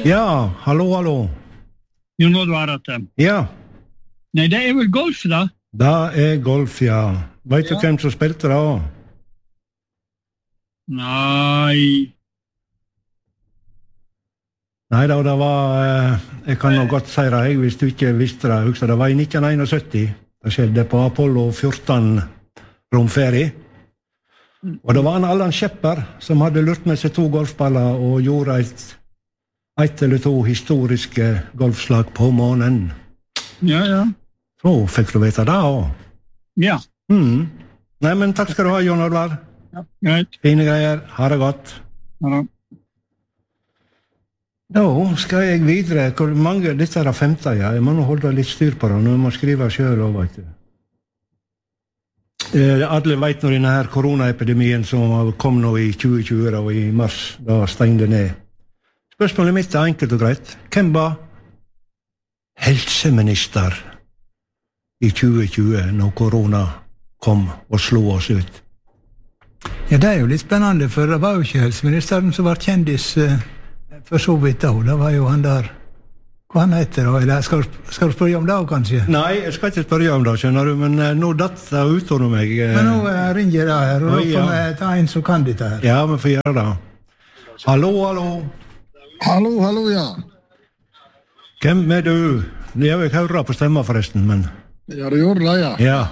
Ja, hallo. Jon Oddvar Atte. Ja. Nei, det vel golf da? Det golf, ja. Vet du hvem som spilte da? Nei, Neida, det var, jeg kan nå godt si det, hvis du ikke visste det, husker det var i 1971. Det skjedde på Apollo 14 romferie. Og det var en Allan Shepard som hadde lurt med seg 2 golfballer og gjorde ett eller 2 historiske golfslag på månen. ja. Så fikk du vite det også. Ja, Nei, men takk skal du ha, Jon Oddvar. greit. Fine greier. Ha det godt. Ja, da. Nå skal jeg videre. Hvor mange, dette er det 5. ja. Jeg må nå holde litt styr på det. Nå må jeg skrive selv også, vet du. Alle vet når denne her koronaepidemien som kom nå i 2020 og i mars, da stengte ned. Spørsmålet mitt er enkelt og greit. Hvem var helseminister i 2020 når korona kom og slo oss ut? Ja, det er jo litt spennende, for det var jo ikke helseministeren som var kjendis for så vidt da. Det var jo han der, hva han heter da, eller skal du spørre om det kanskje? Nei, jeg skal ikke spørre om det, skjønner du, men nå datt det ut av meg. Men nå ringer det her, og da får vi ta en som kan dette her. Ja, vi får gjøre det. Hallo. Hallo, ja. Hvem er du? Jeg vil ikke høre på stemmen forresten, men... Ja, du gjorde det, ja. Ja.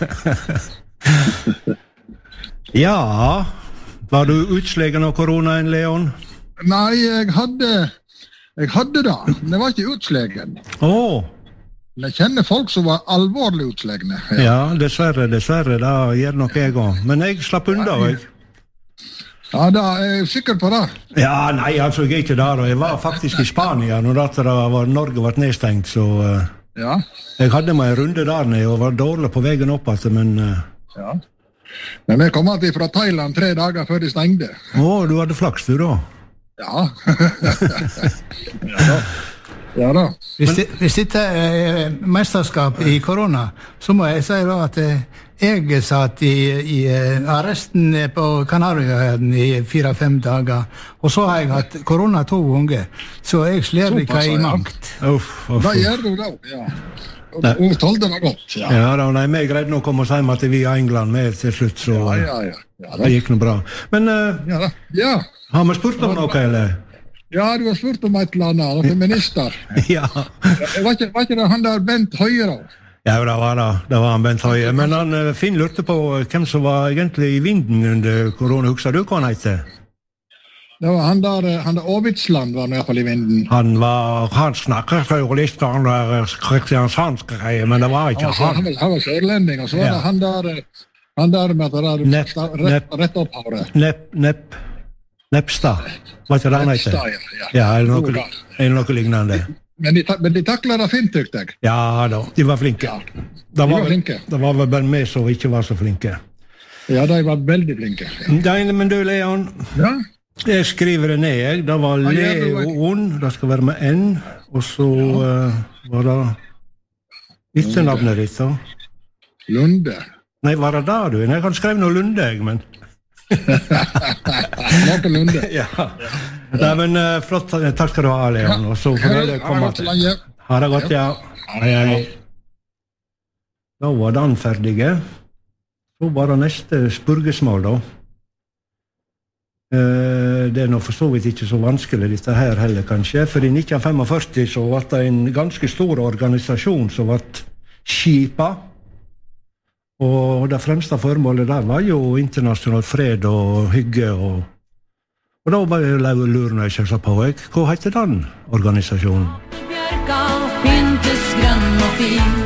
Ja, var du utslegen av koronaen, Leon? Nei, jeg hadde det. Det var ikke utslegen. Jeg kjenner folk som var alvorlig utslagne. Ja, dessverre, det gjør nok jeg også. Men jeg slapp unna, jeg. Ja, da er jeg sikker på det. Ja, nei, altså, jeg er ikke der, og jeg var faktisk i Spania når Norge var nedstengt, så... Ja. Jeg hadde meg en runde der nede, og var dårlig på veien opp, men... Ja. Men jeg kom alltid fra Thailand 3 dager før de stengte. Du hadde flaks, du da? Ja. Ja da. Hvis dette er mesterskap i korona, så må jeg si da at jeg satt i arresten på Kanarieøyene i 4-5 dager, og så har jeg hatt korona 2 ganger, så jeg slår ikke i makt. Da gjør du det, ja. Og tålte det godt, ja. Ja, nei, vi greide nok å komme oss hjem til vi i England med til slutt, så Ja, det gikk noe bra. Men ja. Har vi spurt om noe, eller? Ja, du har spurt om et eller annet, noen minister. Ja. Var ikke det han der Bent Høie da? Ja, det var han Bent Høie. Men Finn lurte på hvem som var egentlig i vinden under korona. Husker du hva han heter? Det var han der Åvitsland var i hvert fall i vinden. Han snakket jo litt om kristiansandsk greier, men det var ikke han. Han var sørlending, og så var det han der med det rett opp håret. Nepstad, var ikke det han heter? Ja, eller noe lignende. Men de taklet det fint, tykte jeg. Ja da, de var flinke. Ja, det var vel bare meg som ikke var så flinke. Ja, de var veldig flinke. Ja. Men du, Leon, jeg skriver det ned, det var Leon, det skal være med N, og så var det ikke navnet ditt da. Lunde. Nei, var det da du? Jeg kan skrive noe Lunde, men... Martin Lunde. Ja. Nei, men flott, takk skal du ha, Leon, og så får jeg komme til. Ha det godt, ja. Hei. Da var den ferdige. Så var det neste spurgesmål, da. Det er nå for så vidt ikke så vanskelig dette her heller, kanskje, for i 1945 så var det en ganske stor organisasjon som var skipet. Og det fremste formålet der var jo internasjonal fred og hygge, og da bare lurer jeg ikke på, hva heter den organisasjonen? Bjørka pyntes grønn og fin.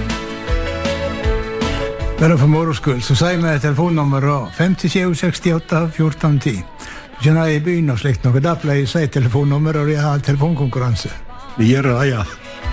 Bare for moroskull, så sier vi telefonnummeret 5768 1410. Du kjenner i byen og slikt noe, der pleier jeg å si telefonnummer, og jeg har telefonkonkurranse. Vi gjør det, ja.